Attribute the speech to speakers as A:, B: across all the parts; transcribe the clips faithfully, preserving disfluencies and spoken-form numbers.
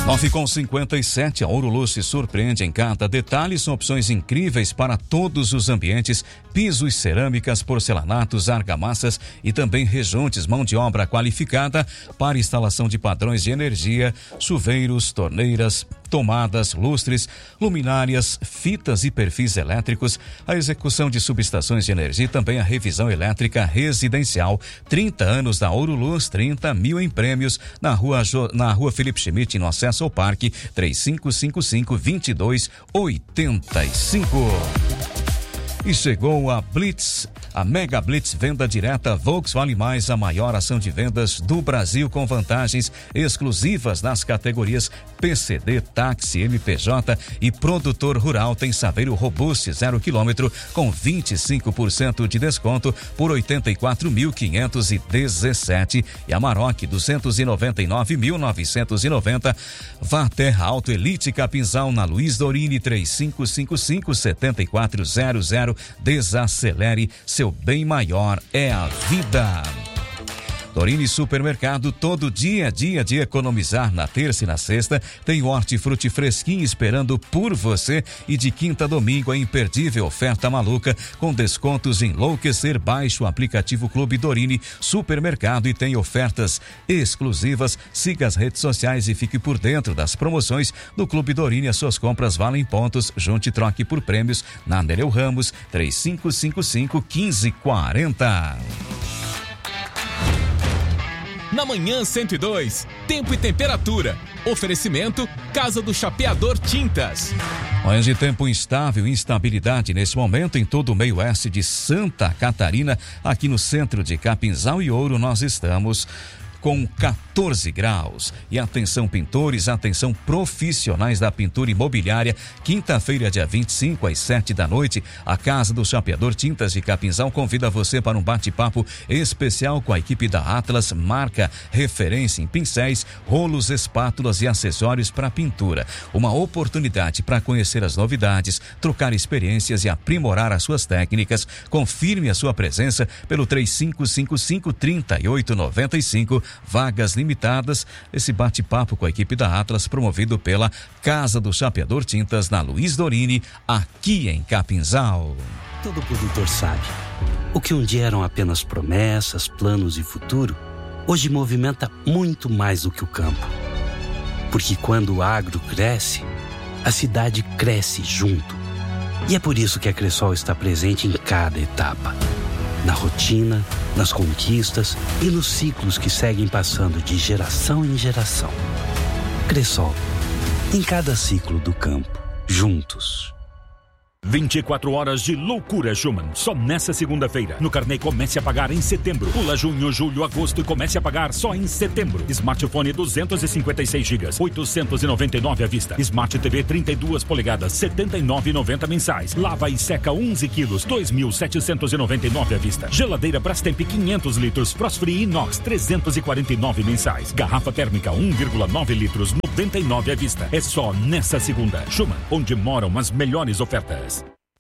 A: nove com cinquenta e sete, a Ouro Luz se surpreende em cada detalhe, são opções incríveis para todos os ambientes, pisos, cerâmicas, porcelanatos, argamassas e também rejuntes, mão de obra qualificada para instalação de padrões de energia, chuveiros, torneiras, tomadas, lustres, luminárias, fitas e perfis elétricos, a execução de subestações de energia e também a revisão elétrica residencial. trinta anos da Ouro Luz, trinta mil em prêmios na rua, na rua Felipe Schmidt, no acesso ao parque, três cinco cinco cinco, dois dois oito cinco. E chegou a Blitz, a Mega Blitz Venda Direta Volks Vale Mais, a maior ação de vendas do Brasil com vantagens exclusivas nas categorias P C D, táxi, M P J e produtor rural. Tem Saveiro Robuste zero quilômetro com vinte e cinco por cento de desconto por oitenta e quatro mil quinhentos e dezessete e Amarok duzentos e noventa e nove mil novecentos e noventa. Vá Terra Auto Elite Capinzal na Luiz Dorini três cinco cinco cinco, sete quatro zero zero. Desacelere, seu bem maior é a vida. Dorini Supermercado, todo dia é dia de economizar. Na terça e na sexta tem hortifruti fresquinho esperando por você e de quinta a domingo a imperdível oferta maluca com descontos enlouquecer. Baixe o aplicativo Clube Dorini Supermercado e tem ofertas exclusivas. Siga as redes sociais e fique por dentro das promoções do Clube Dorini. As suas compras valem pontos. Junte e troque por prêmios na Nereu Ramos três cinco cinco cinco, um cinco quatro zero.
B: Na manhã cento e dois, tempo e temperatura. Oferecimento Casa do Chapeador Tintas.
A: Manhã de tempo instável, instabilidade nesse momento em todo o meio oeste de Santa Catarina. Aqui no centro de Capinzal e Ouro nós estamos com quatorze graus. E atenção pintores, atenção profissionais da pintura imobiliária. Quinta-feira, dia vinte e cinco, às sete da noite, a Casa do Chapeador Tintas de Capinzal convida você para um bate-papo especial com a equipe da Atlas, marca referência em pincéis, rolos, espátulas e acessórios para pintura. Uma oportunidade para conhecer as novidades, trocar experiências e aprimorar as suas técnicas. Confirme a sua presença pelo três cinco cinco cinco, três oito nove cinco. Vagas limitadas. Esse bate-papo com a equipe da Atlas, promovido pela Casa do Chapeador Tintas na Luiz Dorini, aqui em Capinzal.
C: Todo produtor sabe, o que um dia eram apenas promessas, planos e futuro, hoje movimenta muito mais do que o campo. Porque quando o agro cresce, a cidade cresce junto. E é por isso que a Cressol está presente em cada etapa. Na rotina, nas conquistas e nos ciclos que seguem passando de geração em geração. Cressol, em cada ciclo do campo, juntos.
D: vinte e quatro horas de loucura Schumann, só nessa segunda-feira. No Carnê comece a pagar em setembro. Pula junho, julho, agosto e comece a pagar só em setembro. Smartphone duzentos e cinquenta e seis gigas, oitocentos e noventa e nove à vista. Smart T V trinta e duas polegadas, setenta e nove reais e noventa centavos mensais. Lava e seca onze quilos, dois mil setecentos e noventa e nove à vista. Geladeira Brastemp quinhentos litros, Frost Free Inox trezentos e quarenta e nove mensais. Garrafa térmica um vírgula nove litros, noventa e nove à vista. É só nessa segunda. Schumann, onde moram as melhores ofertas.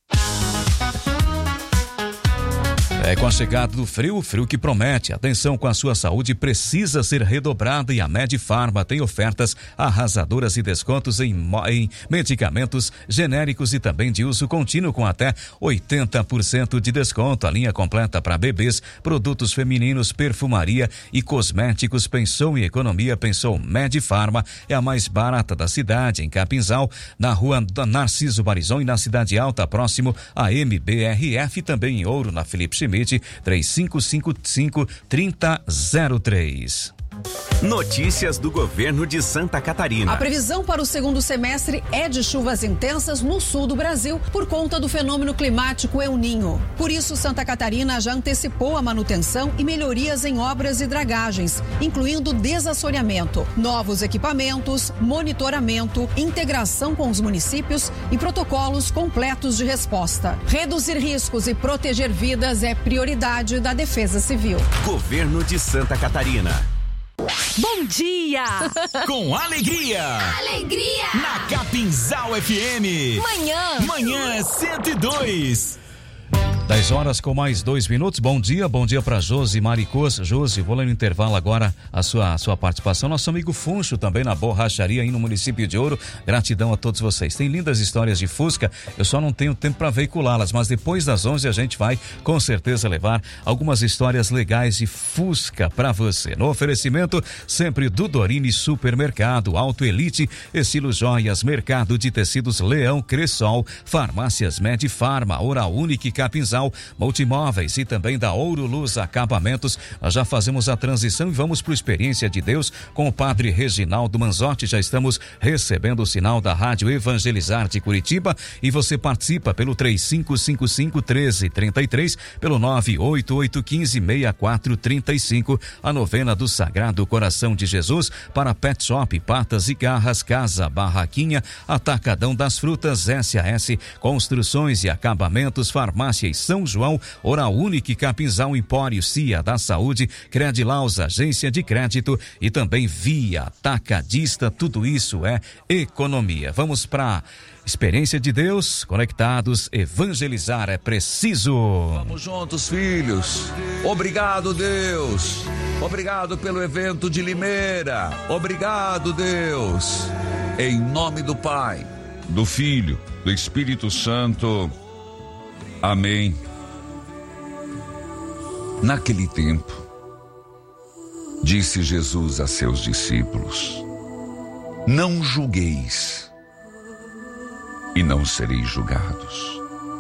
A: É com a chegada do frio, o frio que promete. Atenção com a sua saúde precisa ser redobrada e a Medifarma tem ofertas arrasadoras e descontos em, em medicamentos genéricos e também de uso contínuo com até oitenta por cento de desconto. A linha completa para bebês, produtos femininos, perfumaria e cosméticos. Pensou em economia, pensou Medifarma. É a mais barata da cidade, em Capinzal, na rua Narciso Barizon e na Cidade Alta, próximo a M B R F, também em Ouro, na Felipe Schmidt, três cinco cinco cinco, três zero zero três.
E: Notícias do governo de Santa Catarina.
F: A previsão para o segundo semestre é de chuvas intensas no sul do Brasil por conta do fenômeno climático El Ninho. Por isso, Santa Catarina já antecipou a manutenção e melhorias em obras e dragagens, incluindo desassoreamento, novos equipamentos, monitoramento, integração com os municípios e protocolos completos de resposta. Reduzir riscos e proteger vidas é prioridade da Defesa Civil.
E: Governo de Santa Catarina.
G: Bom dia!
B: Com alegria!
G: Alegria!
B: Na Capinzal F M.
G: Manhã!
B: Manhã cento e dois.
A: dez horas com mais dois minutos. Bom dia, bom dia para Josi Maricôs. Josi, vou lá no intervalo agora a sua, a sua participação. Nosso amigo Funcho também na borracharia aí no município de Ouro. Gratidão a todos vocês. Tem lindas histórias de Fusca, eu só não tenho tempo para veiculá-las, mas depois das onze a gente vai com certeza levar algumas histórias legais de Fusca para você. No oferecimento sempre do Dorini Supermercado, Auto Elite, Estilo Joias, Mercado de Tecidos Leão, Cressol, Farmácias Medifarma, Oral Unique, Capinzal, Multimóveis e também da Ouro Luz Acabamentos. Nós já fazemos a transição e vamos para o Experiência de Deus com o Padre Reginaldo Manzotti. Já estamos recebendo o sinal da Rádio Evangelizar de Curitiba e você participa pelo três cinco cinco cinco, um três três três, pelo nove oito oito um cinco, seis quatro três cinco. A novena do Sagrado Coração de Jesus para Pet Shop, Patas e Garras, Casa Barraquinha, Atacadão das Frutas, S A S Construções e Acabamentos, Farmácias São João, Oral Unique, Capinzal, Empório, Cia da Saúde, Credilaus, Agência de Crédito e também Via Atacadista. Tudo isso é economia. Vamos para Experiência de Deus, conectados, evangelizar é preciso.
H: Vamos juntos, filhos. Obrigado, Deus. Obrigado pelo evento de Limeira. Obrigado, Deus. Em nome do Pai, do Filho, do Espírito Santo. Amém. Naquele tempo, disse Jesus a seus discípulos: não julgueis e não sereis julgados,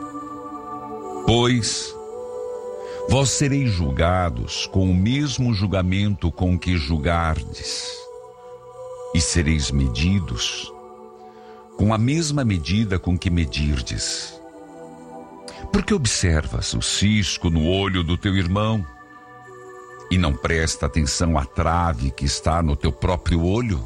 H: pois vós sereis julgados com o mesmo julgamento com que julgardes, e sereis medidos com a mesma medida com que medirdes. Porque observas o cisco no olho do teu irmão e não presta atenção à trave que está no teu próprio olho?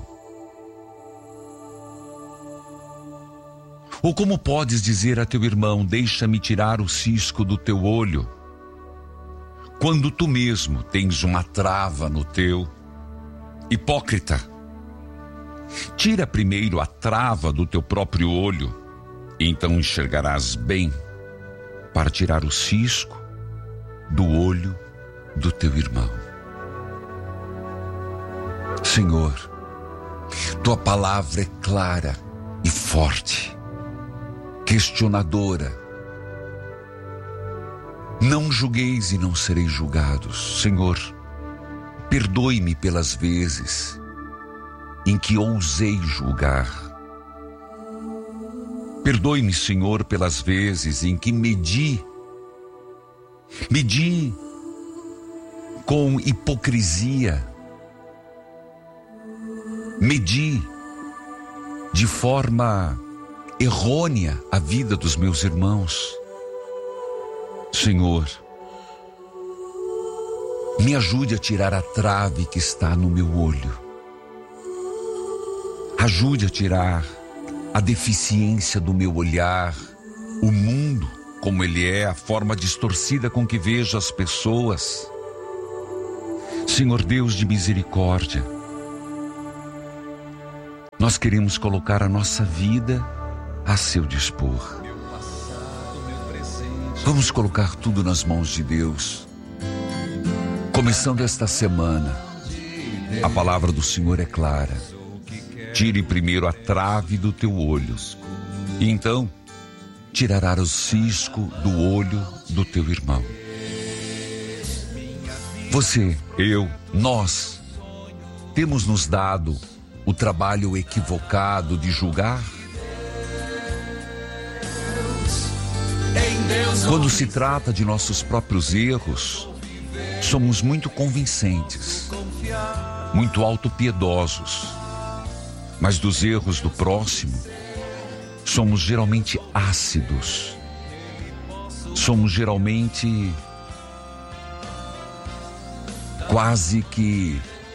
H: Ou como podes dizer a teu irmão: deixa-me tirar o cisco do teu olho, quando tu mesmo tens uma trava no teu? Hipócrita, tira primeiro a trava do teu próprio olho, e então enxergarás bem para tirar o cisco do olho do teu irmão. Senhor, tua palavra é clara e forte, questionadora. Não julgueis e não sereis julgados. Senhor, perdoe-me pelas vezes em que ousei julgar. Perdoe-me, Senhor, pelas vezes em que medi, medi com hipocrisia, medi de forma errônea a vida dos meus irmãos. Senhor, me ajude a tirar a trave que está no meu olho. Ajude a tirar a deficiência do meu olhar, o mundo como ele é, a forma distorcida com que vejo as pessoas. Senhor Deus de misericórdia, nós queremos colocar a nossa vida a seu dispor. Vamos colocar tudo nas mãos de Deus. Começando esta semana, a palavra do Senhor é clara: tire primeiro a trave do teu olho, e então tirarás o cisco do olho do teu irmão. Você, eu, nós temos nos dado o trabalho equivocado de julgar? Quando se trata de nossos próprios erros, somos muito convincentes, muito autopiedosos, mas dos erros do próximo, somos geralmente ácidos, somos geralmente quase que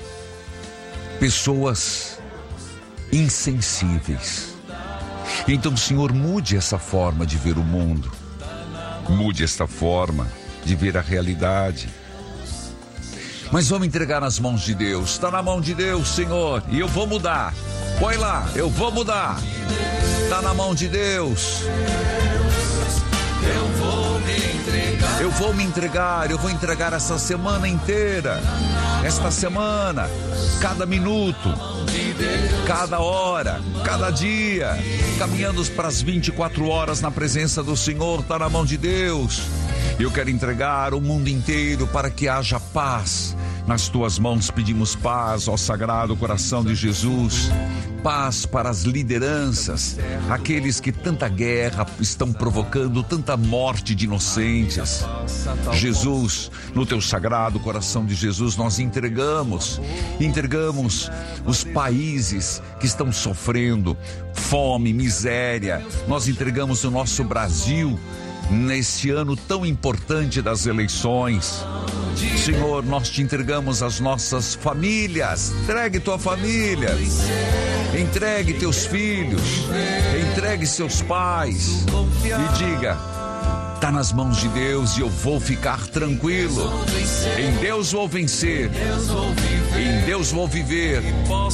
H: pessoas insensíveis. Então, Senhor, mude essa forma de ver o mundo, mude esta forma de ver a realidade. Mas vamos entregar nas mãos de Deus. Está na mão de Deus, Senhor, e eu vou mudar. Põe lá, eu vou mudar. Está na mão de Deus. Eu vou me entregar. Eu vou me entregar, eu vou entregar essa semana inteira. Esta semana, cada minuto, cada hora, cada dia, caminhando para as vinte e quatro horas na presença do Senhor, está na mão de Deus. Eu quero entregar o mundo inteiro para que haja paz. Nas tuas mãos pedimos paz, ó Sagrado Coração de Jesus. Paz para as lideranças, aqueles que tanta guerra estão provocando, tanta morte de inocentes. Jesus, no teu Sagrado Coração de Jesus, nós entregamos, entregamos os países que estão sofrendo fome, miséria. Nós entregamos o nosso Brasil nesse ano tão importante das eleições. Senhor, nós te entregamos as nossas famílias. Entregue tua família, entregue teus filhos, entregue seus pais e diga: está nas mãos de Deus e eu vou ficar tranquilo. Em Deus vou vencer, em Deus vou viver,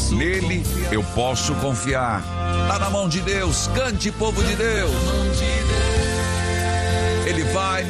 H: nele eu posso confiar. Está na mão de Deus. Cante, povo de Deus.